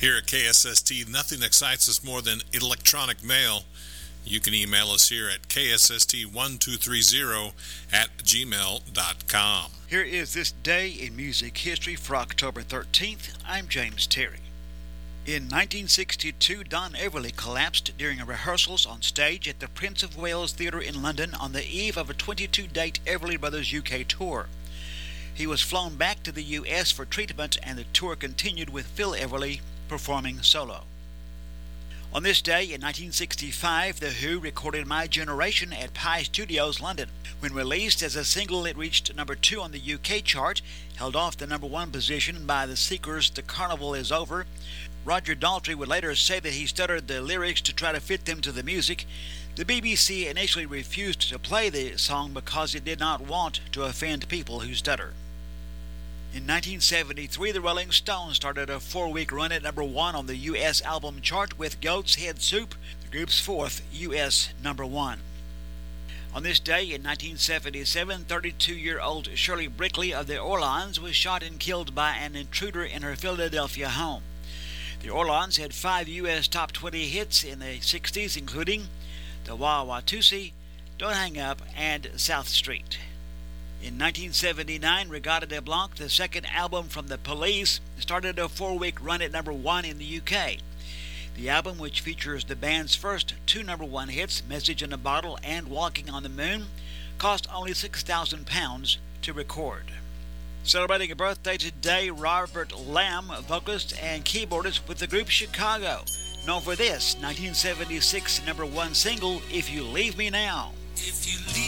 Here at KSST, nothing excites us more than electronic mail. You can email us here at kst1230@gmail.com. Here is this day in music history for October 13th. I'm James Terry. In 1962, Don Everly collapsed during rehearsals on stage at the Prince of Wales Theatre in London on the eve of a 22-date Everly Brothers UK tour. He was flown back to the U.S. for treatment, and the tour continued with Phil Everly performing solo. On this day in 1965, The Who recorded My Generation at Pi Studios, London. When released as a single, it reached number 2 on the UK chart, held off the number 1 position by The Seekers' The Carnival Is Over. Roger Daltrey would later say that he stuttered the lyrics to try to fit them to the music. The BBC initially refused to play the song because it did not want to offend people who stutter. In 1973, the Rolling Stones started a 4-week run at number 1 on the U.S. album chart with Goat's Head Soup, the group's 4th U.S. number 1. On this day in 1977, 32-year-old Shirley Brickley of the Orleans was shot and killed by an intruder in her Philadelphia home. The Orleans had 5 U.S. top 20 hits in the 60s, including The Wah-Wah-Tusi, Don't Hang Up, and South Street. In 1979, Regatta de Blanc, the second album from The Police, started a 4-week run at number 1 in the UK. The album, which features the band's first 2 number 1 hits, Message in a Bottle and Walking on the Moon, cost only £6,000 to record. Celebrating a birthday today, Robert Lamb, vocalist and keyboardist with the group Chicago, known for this 1976 number 1 single, If You Leave Me Now.